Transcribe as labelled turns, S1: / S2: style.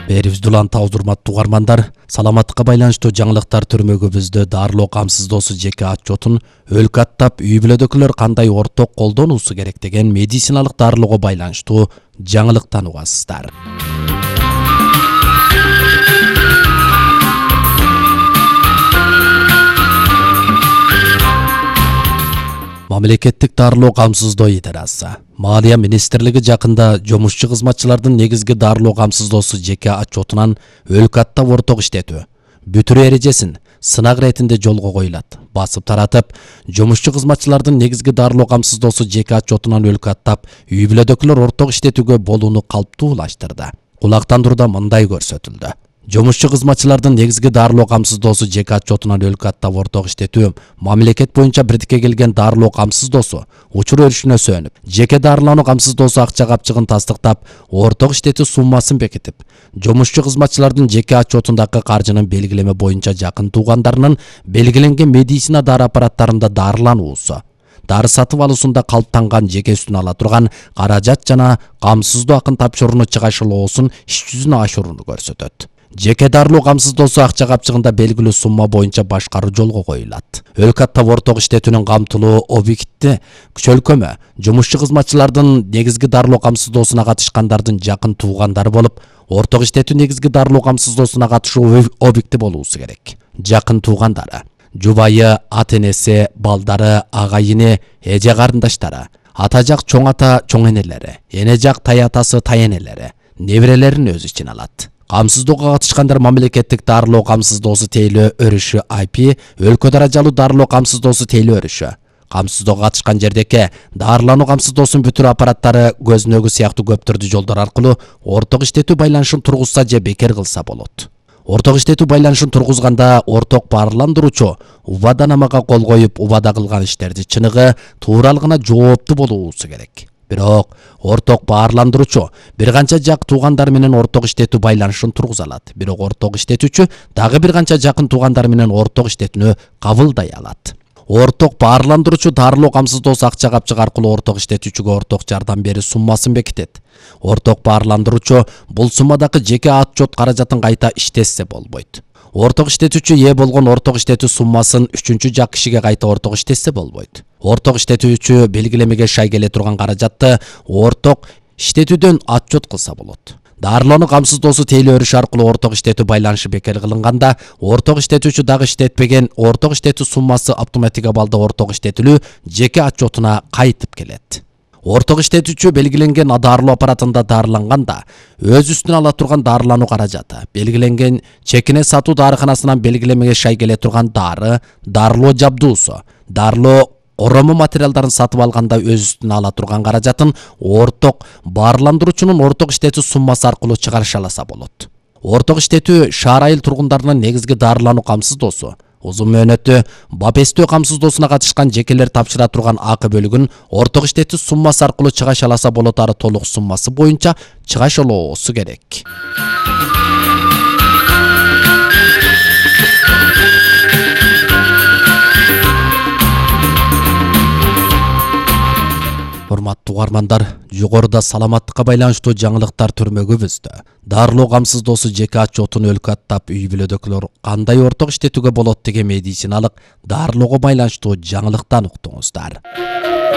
S1: Берибизди улантабыз урматтуу угармандар. Саламаттыкка байланыштуу жаңылыктар түрмөгүбүздө дарылоо камсыздоосу жеке отчетун өлкө аттап үй бүлөдөгүлөр кандай орток колдонуусу керек деген медициналык дарылоого байланыштуу жаңылыктан угасыздар. Мамлекеттик дарылоо камсыздоо идарасы. Малия министрлиги жакында жомушчу кызматчылардын негизги дарылоо камсыздоосу жеке отчетунан өлкө аттап орток иштетүү, бүтүрүү эрежесин сынак иретинде жолго коюлат. Басып таратып, жомушчу кызматчылардын негизги дарылоо камсыздоосу жеке отчетунан өлкө аттап үй бүлөдөгүлөр орток иштетүүгө болууну калптуулаштырды. Кулактандырууда мындай көрсөтүлдү. Жомушчу кызматчылардын негизги дарылоо камсыздоосу жеке отчетунан өлкө аттап орток иштетүү мамлекет боюнча бирдикке келген дарылоо камсыздоосу учур өрүшүнө сөнүп, жеке дарылануу камсыздоосу акча капчыгын тастыктап, орток иштетүү суммасын бекитип, жомушчу кызматчылардын жеке отчетундагы каржынын белгилеме боюнча жакын туугандарынын белгиленген медицина дары аппараттарында дарылануусу, дары сатып алуусунда калптанган жеке үстүнө ала турган каражат жана камсыздоо акын тапшырууну чыгашылоосун иш жүзүнө ашырууну көрсөтөт. Жеке дарылоо камсыздоосу акча капчыгында белгилүү сумма боюнча башкаруу жолго коюлат. Өлкө аттап орток иштетүүнүн камтылуу объекти чөлкөмө жумушчу кызматчылардын негизги дарылоо камсыздоосуна катышкандардын жакын туугандары болуп, орток иштетүү негизги дарылоо камсыздоосуна катышуу объекти болуусу керек. Жакын туугандары: жубайы, ата-энеси, балдары, агайыны, эже карындаштары, ата жак чоң ата, чоң энелери, эне жак тай атасы, тай энелери, неберелерин өз ичине алат. Камсыздоого катышкандар мамлекеттик дарылоо камсыздоосу тейлөө өрүшү IP, өлкө даражалуу дарылоо камсыздоосу тейлөө өрүшү. Камсыздоого катышкан жердеки дарылануу камсыздоосун бүтүрүү аппараттары көзүнөгү сыяктуу көп түрдүү жолдор аркылуу орток иштетүү байланышын тургузса же бекер кылса болот. Орток иштетүү байланышын тургузганда орток баарландыруучу убаданамага кол коюп, убада кылган иштерди чыныгы, тууралыгына жооптуу болуусу керек. Бирок орток баарландыруучу бир канча жак туугандар менен орток иштетүү байланышын тургуза алат. Бирок орток иштетүүчү дагы бир канча жакын туугандар менен орток иштетүүнү кабылдай алат. Орток баарландыруучу дарылоо камсыздоосу акча капчык аркылуу орток иштетүүчүгө орток жардам берүү суммасын бекитет. Орток баарландыруучу бул суммадагы жеке отчет каражатын кайта иштетсе болбойт. Орток иштетүүчү ээ болгон орток иштетүү суммасын үчүнчү жак кишиге кайта орток иштетсе болбойт. Орток иштетүүчү белгилемеге шай келе турган каражатты орток иштетүүдөн отчет кылса болот. Дарылануу камсыздоосу тейлөө өрүшү аркылуу орток иштетүү байланышы бекер кылынганда, орток иштетүүчү дагы иштетпеген орток иштетүү суммасы автоматик абалда орток иштетилүү жеке отчетуна кайтып келет. Орток иштетүүчү белгиленген дарылоо аппаратында дарыланганда, өз үстүнө ала турган дарылануу каражаты, белгиленген чекине сатуу дарыканасынан белгилемеге шай келе турган дары, дарылоо жабдуусу, дарылоо коромо материалдарын сатып алганда өз үстүнө ала турган каражатын орток баарландыруучунун орток иштетүү суммасы аркылуу чыгарыша алса болот. Орток иштетүү шаар айыл тургундарынын негизги дарылануу камсыздоосу, узун мөөнөттүү бапестөө камсыздоосуна катышкан жекелер тапшыра турган акы бөлүгүн орток иштетүү суммасы аркылуу чыгаша алса болот, ары толук суммасы боюнча чыгашалоосу керек. Урматтуу угармандар, жогоруда саламаттыкка байланыштуу жаңылыктар түрмөгүбүздө дарылоо камсыздоосу жеке отчетун өлкө аттап үй бүлөдөгүлөр кандай орток иштетүүгө болот деген медициналык дарылоого байланыштуу жаңылыктан уктуңуздар.